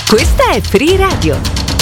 Questa è Free Radio.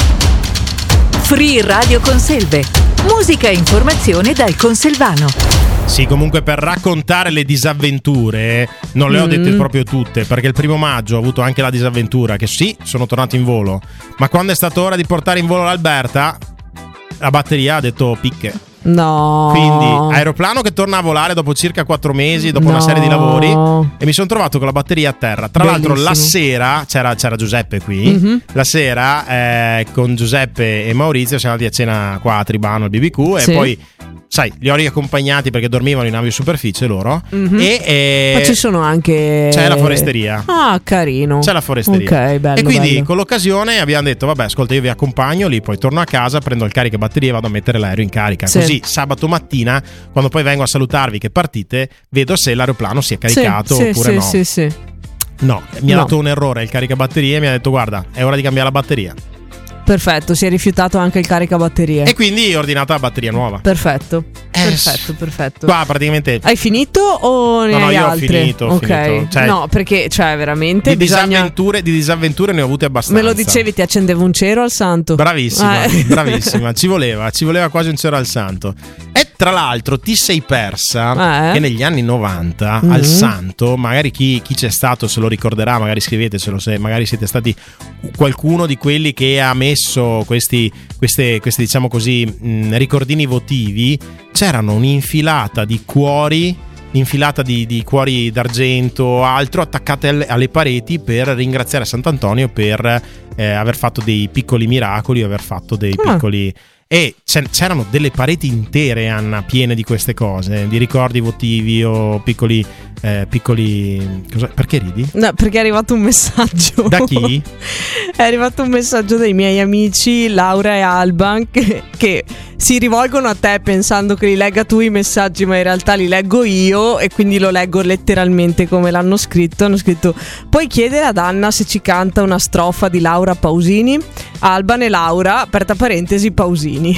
Free Radio Conselve. Musica e informazione dal conselvano. Sì, comunque per raccontare le disavventure non le ho dette proprio tutte, perché il 1 maggio ho avuto anche la disavventura che sì, sono tornato in volo, ma quando è stata ora di portare in volo l'Alberta, la batteria ha detto picche. No. Quindi aeroplano che torna a volare dopo circa 4 mesi, dopo una serie di lavori, e mi sono trovato con la batteria a terra. Tra l'altro la sera c'era Giuseppe qui. La sera con Giuseppe e Maurizio siamo andati a cena qua a Tribano al BBQ e poi sai, li ho riaccompagnati perché dormivano in aviosuperficie loro. Ma ci sono anche... c'è la foresteria. Ah, carino. C'è la foresteria. Ok, bello. E quindi bello. con l'occasione abbiamo detto vabbè, ascolta, io vi accompagno lì, poi torno a casa, prendo il caricabatterie e vado a mettere l'aereo in carica. Così sabato mattina, quando poi vengo a salutarvi che partite, vedo se l'aeroplano si è caricato oppure no. Sì. No, mi ha dato un errore il caricabatterie e mi ha detto guarda, è ora di cambiare la batteria. Perfetto, si è rifiutato anche il caricabatterie. E quindi ho ordinato la batteria nuova. Perfetto. Perfetto. Qua praticamente. Hai finito o ne hai altre? Ho finito. Cioè, no, perché cioè veramente di disavventure ne ho avute abbastanza. Me lo dicevi, ti accendevo un cero al santo. Bravissima. Ci voleva quasi un cero al santo. E tra l'altro ti sei persa che negli anni 90 al santo, magari chi c'è stato se lo ricorderà, magari scrivetecelo se magari siete stati qualcuno di quelli che ha messo questi diciamo così ricordini votivi. C'erano un'infilata di cuori, di cuori d'argento, altro attaccate alle pareti per ringraziare Sant'Antonio per aver fatto dei piccoli miracoli, aver fatto dei piccoli. E c'erano delle pareti intere, Anna, piene di queste cose, di ricordi votivi o piccoli. Perché ridi? No, perché è arrivato un messaggio. Da chi? È arrivato un messaggio dei miei amici Laura e Alban che si rivolgono a te pensando che li legga tu i messaggi, ma in realtà li leggo io e quindi lo leggo letteralmente come l'hanno scritto. Hanno scritto: puoi chiedere ad Anna se ci canta una strofa di Laura Pausini? Alban e Laura, aperta parentesi, Pausini.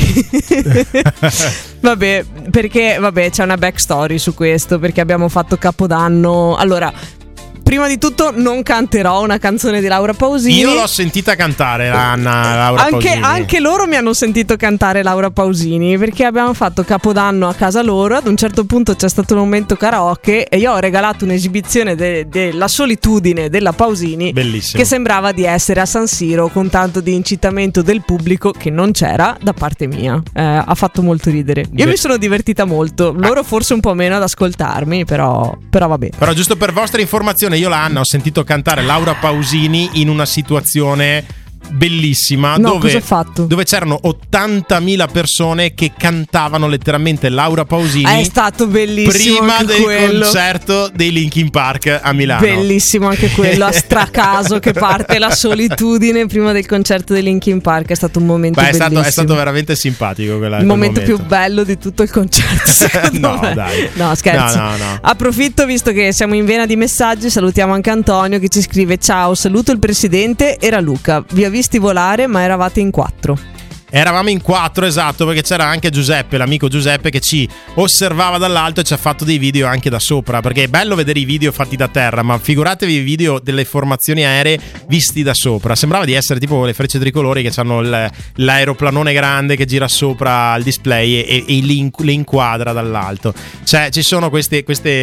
Vabbè, perché c'è una backstory su questo, perché abbiamo fatto Capodanno. Allora, prima di tutto non canterò una canzone di Laura Pausini. Io l'ho sentita cantare Laura Pausini. Anche loro mi hanno sentito cantare Laura Pausini, perché abbiamo fatto Capodanno a casa loro. Ad un certo punto c'è stato un momento karaoke e io ho regalato un'esibizione della solitudine della Pausini. Bellissimo. Che sembrava di essere a San Siro, con tanto di incitamento del pubblico che non c'era da parte mia. Ha fatto molto ridere. Io mi sono divertita molto. Loro forse un po' meno ad ascoltarmi, però vabbè. Però giusto per vostra informazione, io la Anna ho sentito cantare Laura Pausini in una situazione bellissima, dove c'erano 80.000 persone che cantavano letteralmente Laura Pausini. È stato bellissimo prima del quello. concerto dei Linkin Park a Milano. Bellissimo anche quello, a stracaso che parte la solitudine prima del concerto dei Linkin Park. È stato un momento bellissimo. È stato veramente simpatico quel momento più bello di tutto il concerto. No, dai. No, scherzo. No. Approfitto, visto che siamo in vena di messaggi, salutiamo anche Antonio che ci scrive: ciao, saluto il presidente, era Luca, vi ho visti volare ma eravate in 4. Eravamo in 4, esatto, perché c'era anche Giuseppe, l'amico Giuseppe, che ci osservava dall'alto e ci ha fatto dei video anche da sopra, perché è bello vedere i video fatti da terra, ma figuratevi i video delle formazioni aeree visti da sopra. Sembrava di essere tipo le Frecce Tricolori che hanno l'aeroplanone grande che gira sopra il display e le inquadra dall'alto. Cioè ci sono queste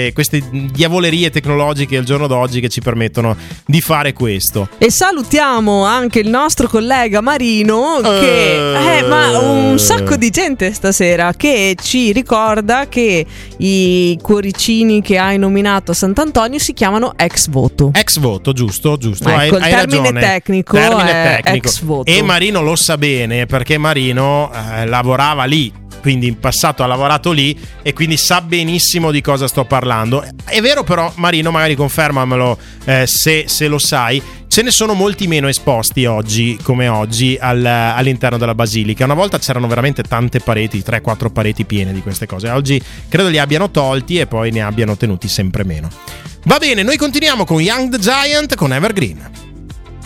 diavolerie tecnologiche al giorno d'oggi che ci permettono di fare questo. E salutiamo anche il nostro collega Marino che... ma un sacco di gente stasera che ci ricorda che i cuoricini che hai nominato a Sant'Antonio si chiamano ex voto. Ex voto, giusto. Ecco, hai il termine ragione. Tecnico è ex voto. E Marino lo sa bene perché Marino lavorava lì, quindi in passato ha lavorato lì e quindi sa benissimo di cosa sto parlando. È vero, però Marino, magari confermamelo se lo sai, ce ne sono molti meno esposti oggi come oggi all'interno della basilica. Una volta c'erano veramente tante pareti, 3-4 pareti piene di queste cose. Oggi credo li abbiano tolti e poi ne abbiano tenuti sempre meno. Va bene, noi continuiamo con Young the Giant con Evergreen.